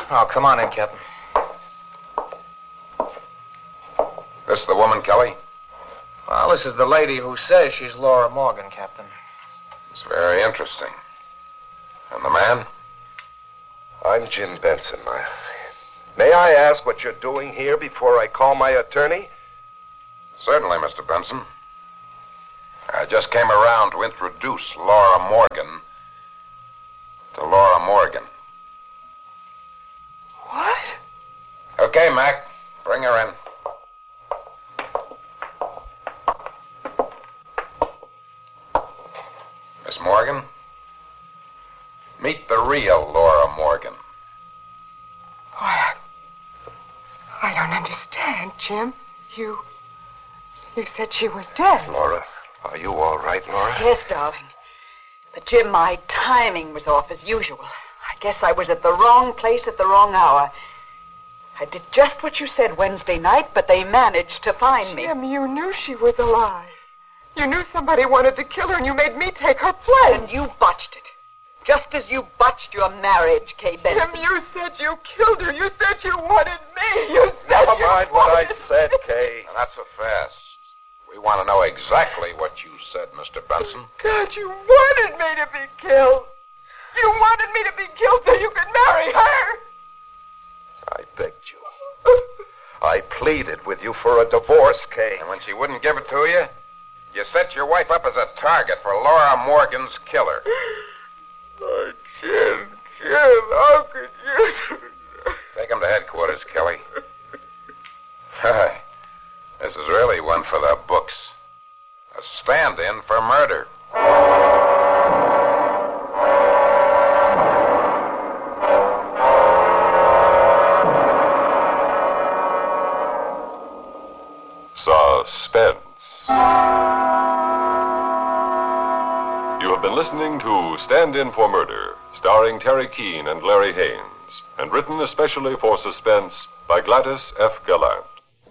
Oh, come on in, Captain. This the woman, Kelly? Well, this is the lady who says she's Laura Morgan, Captain. It's very interesting. And the man? I'm Jim Benson. May I ask what you're doing here before I call my attorney? Certainly, Mr. Benson. I just came around to introduce Laura Morgan to Laura Morgan. What? Okay, Mac. Bring her in. Miss Morgan, meet the real Laura Morgan. What? I don't understand, Jim. You said she was dead. Laura, are you all right, Laura? Yes, darling. But, Jim, my timing was off as usual. I guess I was at the wrong place at the wrong hour. I did just what you said Wednesday night, but they managed to find me. Jim, you knew she was alive. You knew somebody wanted to kill her, and you made me take her place. And you botched it. Just as you botched your marriage, Kay Benson. Jim, you said you killed her. You said you wanted me. You said Never mind what I said, Kay. Now, not so fast. We want to know exactly what you said, Mr. Benson. God, you wanted me to be killed. You wanted me to be killed so you could marry her. I begged you. I pleaded with you for a divorce, Kay. And when she wouldn't give it to you, you set your wife up as a target for Laura Morgan's killer. Oh, Jim, how could you? Take him to headquarters, Kelly. Hi. This is really one for the books. A stand-in for murder. Suspense. You have been listening to Stand In for Murder, starring Terry Keane and Larry Haynes, and written especially for Suspense by Gladys F. Gallant.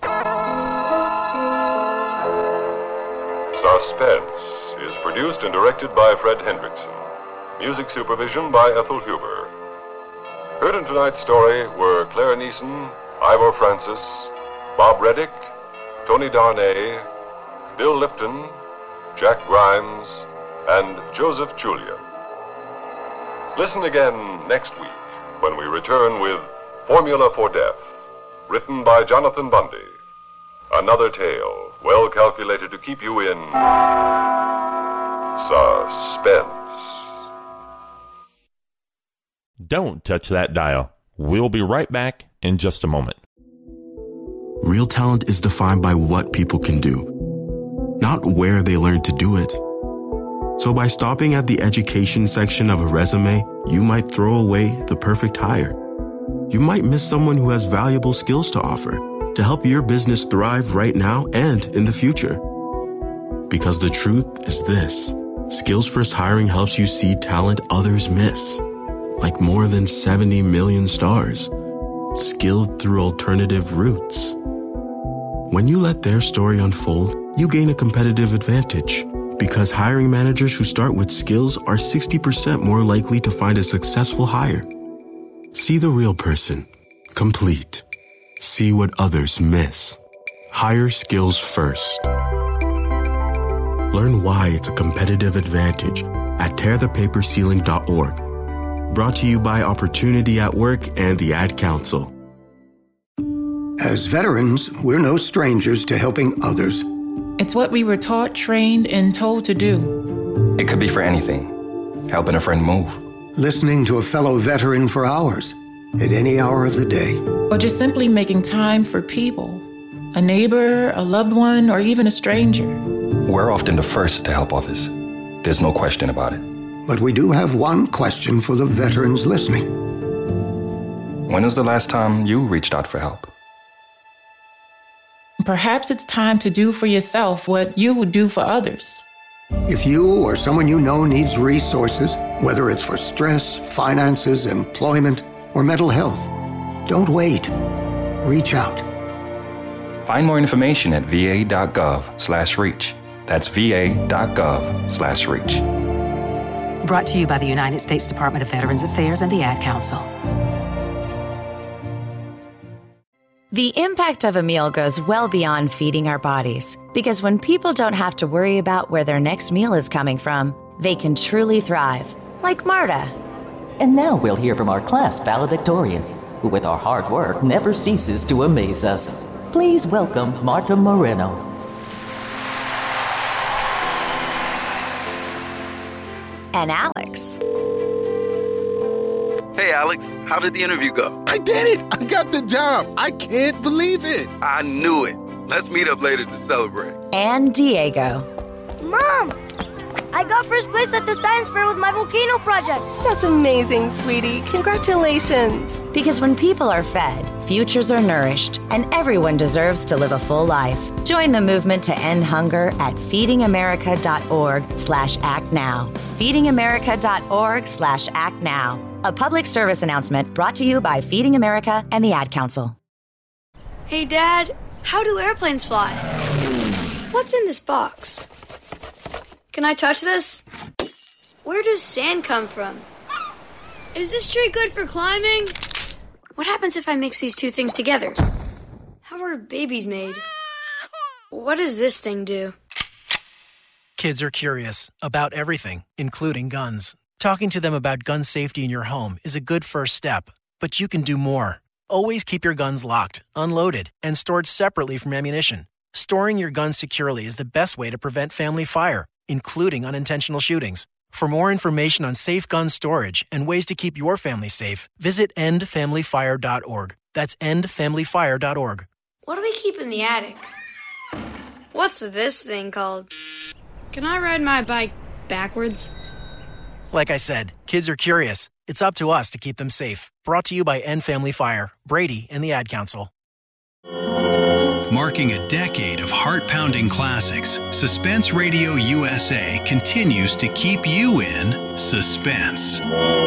Suspense is produced and directed by Fred Hendrickson. Music supervision by Ethel Huber. Heard in tonight's story were Claire Neeson, Ivor Francis, Bob Reddick, Tony Darnay, Bill Lipton, Jack Grimes, and Joseph Julia. Listen again next week when we return with Formula for Death, written by Jonathan Bundy. Another tale well calculated to keep you in suspense. Don't touch that dial. We'll be right back in just a moment. Real talent is defined by what people can do, not where they learn to do it. So by stopping at the education section of a resume, you might throw away the perfect hire. You might miss someone who has valuable skills to offer to help your business thrive right now and in the future. Because the truth is this: Skills First Hiring helps you see talent others miss, like more than 70 million stars, skilled through alternative routes. When you let their story unfold, you gain a competitive advantage, because hiring managers who start with skills are 60% more likely to find a successful hire. See the real person, complete. See what others miss. Hire skills first. Learn why it's a competitive advantage at tearthepaperceiling.org. Brought to you by Opportunity at Work and the Ad Council. As veterans, we're no strangers to helping others. It's what we were taught, trained, and told to do. It could be for anything. Helping a friend move. Listening to a fellow veteran for hours, at any hour of the day. Or just simply making time for people. A neighbor, a loved one, or even a stranger. We're often the first to help others. There's no question about it. But we do have one question for the veterans listening. When was the last time you reached out for help? Perhaps it's time to do for yourself what you would do for others. If you or someone you know needs resources, whether it's for stress, finances, employment, or mental health, don't wait. Reach out. Find more information at va.gov/reach. That's va.gov/reach. Brought to you by the United States Department of Veterans Affairs and the Ad Council. The impact of a meal goes well beyond feeding our bodies, because when people don't have to worry about where their next meal is coming from, they can truly thrive, like Marta. And now we'll hear from our class valedictorian, who with our hard work never ceases to amaze us. Please welcome Marta Moreno. And Alex. Hey, Alex, how did the interview go? I did it! I got the job! I can't believe it! I knew it. Let's meet up later to celebrate. And Diego. Mom! I got first place at the science fair with my volcano project. That's amazing, sweetie. Congratulations. Because when people are fed, futures are nourished, and everyone deserves to live a full life. Join the movement to end hunger at feedingamerica.org/actnow. feedingamerica.org/actnow. A public service announcement brought to you by Feeding America and the Ad Council. Hey, Dad, how do airplanes fly? What's in this box? Can I touch this? Where does sand come from? Is this tree good for climbing? What happens if I mix these two things together? How are babies made? What does this thing do? Kids are curious about everything, including guns. Talking to them about gun safety in your home is a good first step, but you can do more. Always keep your guns locked, unloaded, and stored separately from ammunition. Storing your guns securely is the best way to prevent family fire, including unintentional shootings. For more information on safe gun storage and ways to keep your family safe, visit endfamilyfire.org. That's endfamilyfire.org. What do we keep in the attic? What's this thing called? Can I ride my bike backwards? Like I said, kids are curious. It's up to us to keep them safe. Brought to you by End Family Fire, Brady, and the Ad Council. Marking a decade of heart-pounding classics, Suspense Radio USA continues to keep you in suspense.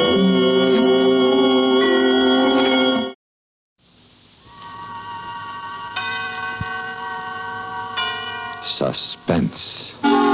Suspense.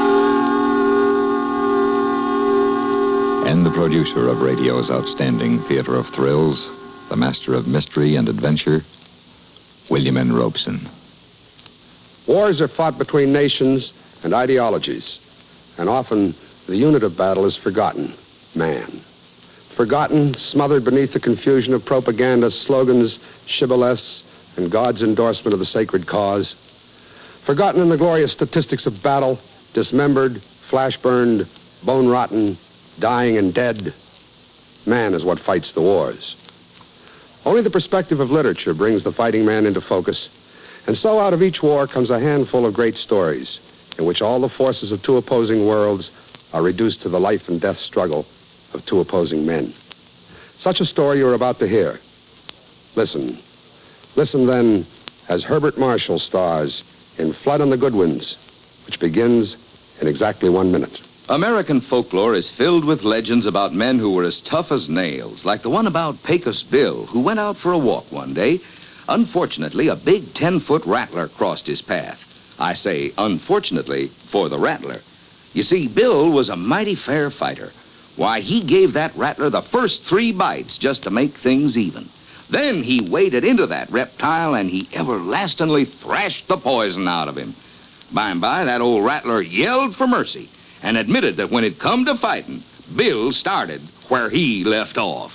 And the producer of radio's outstanding theater of thrills, the master of mystery and adventure, William N. Robeson. Wars are fought between nations and ideologies, and often the unit of battle is forgotten, man. Forgotten, smothered beneath the confusion of propaganda, slogans, shibboleths, and God's endorsement of the sacred cause. Forgotten in the glorious statistics of battle, dismembered, flash-burned, bone-rotten, dying and dead. Man is what fights the wars. Only the perspective of literature brings the fighting man into focus. And so out of each war comes a handful of great stories in which all the forces of two opposing worlds are reduced to the life and death struggle of two opposing men. Such a story you're about to hear. Listen. Listen then as Herbert Marshall stars in Flood on the Goodwins, which begins in exactly 1 minute. American folklore is filled with legends about men who were as tough as nails, like the one about Pecos Bill, who went out for a walk one day. Unfortunately, a big 10-foot rattler crossed his path. I say unfortunately for the rattler. You see, Bill was a mighty fair fighter. Why, he gave that rattler the first 3 bites just to make things even. Then he waded into that reptile and he everlastingly thrashed the poison out of him. By and by, that old rattler yelled for mercy and admitted that when it come to fighting, Bill started where he left off.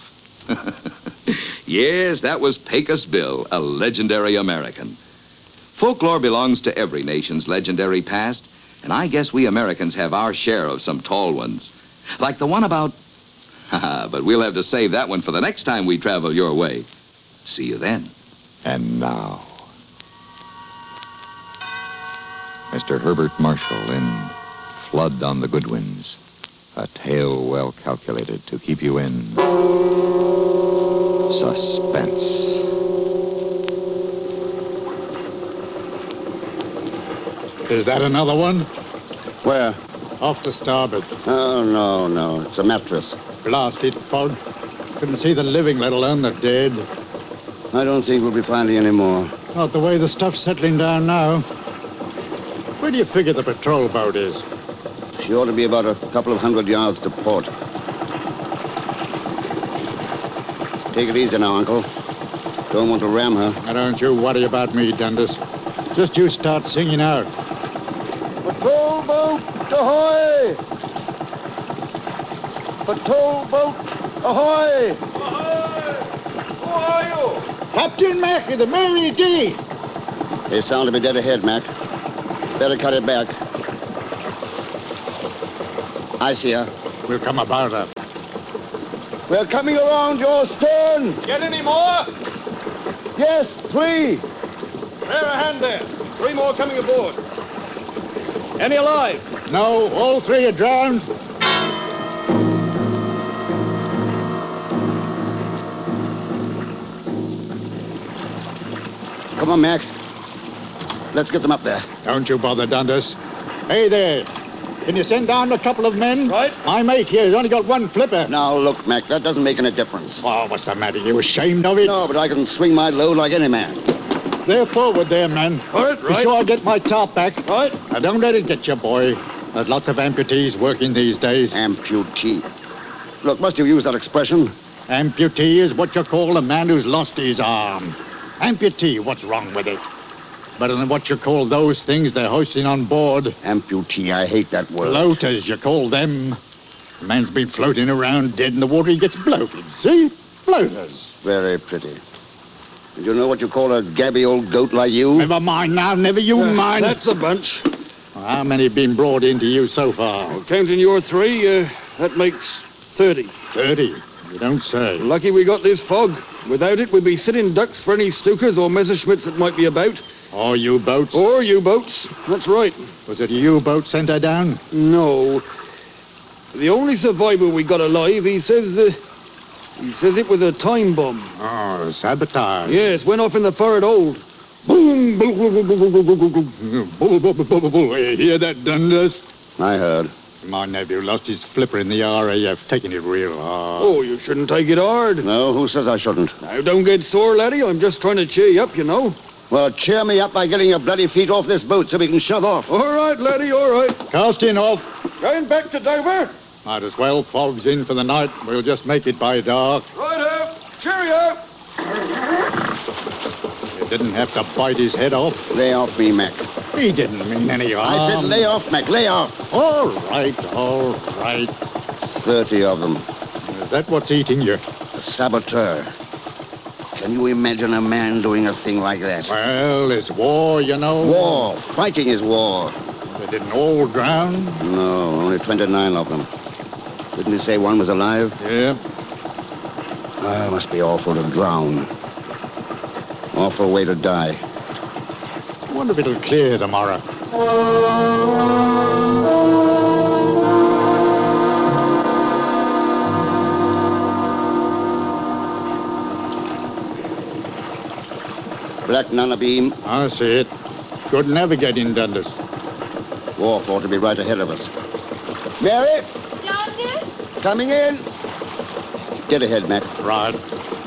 Yes, that was Pecos Bill, a legendary American. Folklore belongs to every nation's legendary past, and I guess we Americans have our share of some tall ones. Like the one about... but we'll have to save that one for the next time we travel your way. See you then. And now, Mr. Herbert Marshall in Flood on the Goodwins, a tale well calculated to keep you in suspense. Is that another one? Where? Off the starboard. Oh, no. It's a mattress. Blast it, Fog. Couldn't see the living, let alone the dead. I don't think we'll be finding any more. Not the way the stuff's settling down now. Where do you figure the patrol boat is? She ought to be about a couple of 100 yards to port. Take it easy now, Uncle. Don't want to ram her. Now, don't you worry about me, Dundas. Just you start singing out. Patrol boat ahoy! Patrol boat ahoy! Who are you? Captain Mack of the Mary D. They sound to be dead ahead, Mac. Better cut it back. I see her. We'll come about her. We're coming around your stern. Get any more? Yes, 3. Bear a hand there. 3 more coming aboard. Any alive? No, all 3 are drowned. Come on, Mac. Let's get them up there. Don't you bother, Dundas. Hey there. Can you send down a couple of men? Right. My mate here has only got 1 flipper. Now, look, Mac, that doesn't make any difference. Oh, what's the matter? You ashamed of it? No, but I can swing my load like any man. They're forward there, man. All right, Be right. sure I get my top back. Right. Now, don't let it get you, boy. There's lots of amputees working these days. Amputee. Look, must you use that expression? Amputee is what you call a man who's lost his arm. Amputee, what's wrong with it? Better than what you call those things they're hoisting on board. Amputee, I hate that word. Floaters, you call them. The man's been floating around dead in the water, he gets bloated, see? Floaters. Very pretty. Do you know what you call a gabby old goat like you? Never mind now, never you mind. That's a bunch. How many have been brought into you so far? Well, counting your 3, that makes 30. 30? You don't say. Lucky we got this fog. Without it, we'd be sitting ducks for any Stukas or Messerschmitts that might be about. Or U-boats? Or U-boats. That's right. Was it a U-boat sent her down? No. The only survivor we got alive, he says it was a time bomb. Oh, sabotage. Yes, went off in the forward hold. Boom! Boom! Boom! Boom! Boom! Boom! Boom! Bull, bull, bull, bull, bull. You hear that, Dundas? I heard. My nephew lost his flipper in the RAF, taking it real hard. Oh, you shouldn't take it hard. No, who says I shouldn't? Now, don't get sore, laddie. I'm just trying to cheer you up, you know. Well, cheer me up by getting your bloody feet off this boat so we can shove off. All right, laddie, all right. Casting off. Going back to Dover? Might as well. Fog's in for the night. We'll just make it by dark. Right-o. Cheerio. You didn't have to bite his head off. Lay off me, Mac. He didn't mean any harm. I said lay off, Mac, lay off. All right, all right. 30 of them. Is that what's eating you? A saboteur. Can you imagine a man doing a thing like that? Well, it's war, you know. War. Fighting is war. They didn't all drown? No, only 29 of them. Didn't he say one was alive? Yeah. Ah, must be awful to drown. Awful way to die. I wonder if it'll clear tomorrow. Black Nana beam. I see it. Good navigating, Dundas. Wharf ought to be right ahead of us. Mary! Dundas? Coming in. Get ahead, Mac. Right.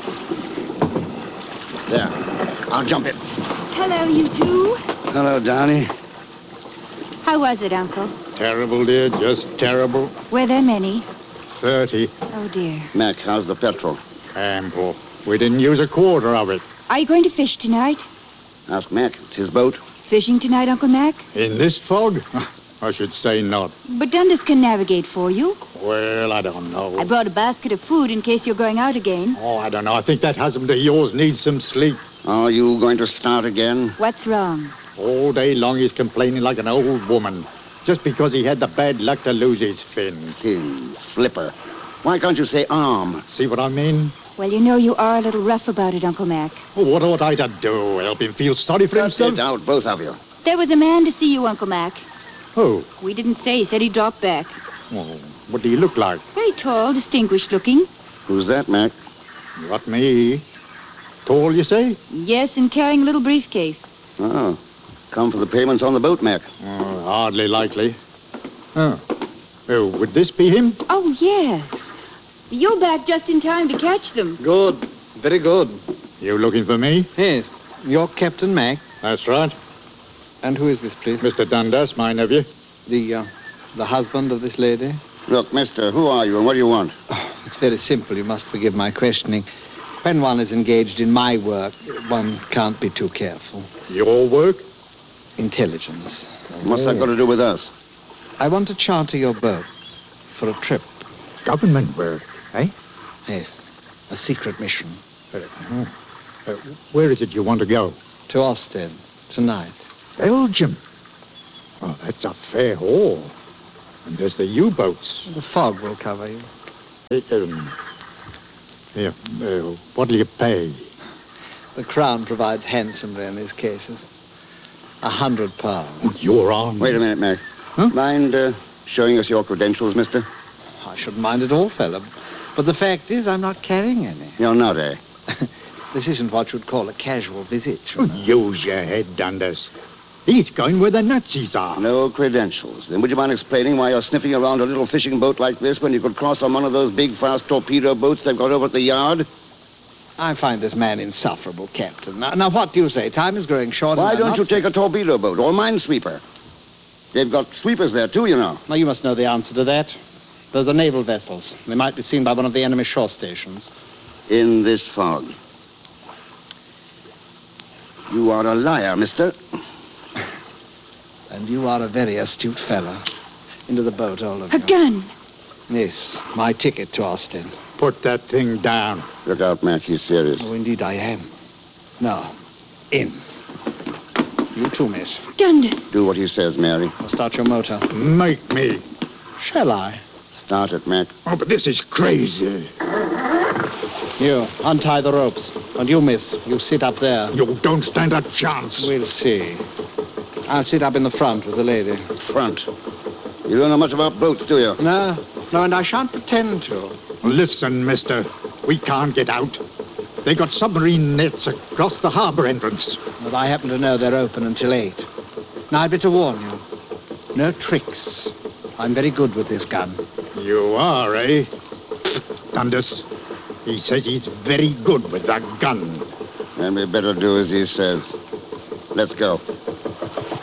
There. I'll jump it. Hello, you two. Hello, Donnie. How was it, Uncle? Terrible, dear. Just terrible. Were there many? 30. Oh, dear. Mac, how's the petrol? Ample. We didn't use a quarter of it. Are you going to fish tonight? Ask Mac. It's his boat. Fishing tonight, Uncle Mac? In this fog? I should say not. But Dundas can navigate for you. Well, I don't know. I brought a basket of food in case you're going out again. Oh, I don't know. I think that husband of yours needs some sleep. Are you going to start again? What's wrong? All day long he's complaining like an old woman. Just because he had the bad luck to lose his fin. Fin. Flipper. Why can't you say arm? See what I mean? Well, you know you are a little rough about it, Uncle Mac. Well, what ought I to do? Help him feel sorry for himself? Get out, both of you. There was a man to see you, Uncle Mac. Who? We didn't say. He said he dropped back. Oh, what do he look like? Very tall, distinguished looking. Who's that, Mac? Not me. Tall, you say? Yes, and carrying a little briefcase. Oh. Come for the payments on the boat, Mac. Oh, hardly likely. Oh, would this be him? Oh, yes. You're back just in time to catch them. Good. Very good. You looking for me? Yes. You're Captain Mac. That's right. And who is this, please? Mr. Dundas, my nephew. The husband of this lady? Look, mister, who are you and what do you want? Oh, it's very simple. You must forgive my questioning. When one is engaged in my work, one can't be too careful. Your work? Intelligence. What's that got to do with us? I want to charter your boat for a trip. Government work, eh? Yes, a secret mission. Where is it you want to go? To Ostend, tonight. Belgium? Oh, that's a fair haul. And there's the U-boats. The fog will cover you. What'll you pay? The Crown provides handsomely in these cases. £100. You're on. Wait a minute, Mac. Huh? Mind showing us your credentials, mister? I shouldn't mind at all, fella. But the fact is, I'm not carrying any. You're not, eh? This isn't what you'd call a casual visit. Use your head, Dundas. He's going where the Nazis are. No credentials. Then would you mind explaining why you're sniffing around a little fishing boat like this when you could cross on one of those big, fast torpedo boats they've got over at the yard? I find this man insufferable, Captain. Now, what do you say? Time is growing short. Why don't you take a torpedo boat or a minesweeper? They've got sweepers there, too, you know. Now, you must know the answer to that. Those are naval vessels. They might be seen by one of the enemy shore stations. In this fog. You are a liar, mister. And you are a very astute fellow. Into the boat, all of you. A gun. Yes, my ticket to Ostend. Put that thing down. Look out, Mac. He's serious. Oh, indeed I am. Now, in. You too, miss. Dundas. Do what he says, Mary. I'll start your motor. Make me. Shall I? Start it, Mac. Oh, but this is crazy. You, untie the ropes. And you, miss, you sit up there. You don't stand a chance. We'll see. I'll sit up in the front with the lady. Front? You don't know much about boats, do you? No, and I shan't pretend to. Listen, mister. We can't get out. They got submarine nets across the harbor entrance. But I happen to know they're open until 8. Now, I'd better warn you. No tricks. I'm very good with this gun. You are, eh? Dundas. He says he's very good with that gun. Then we better do as he says. Let's go.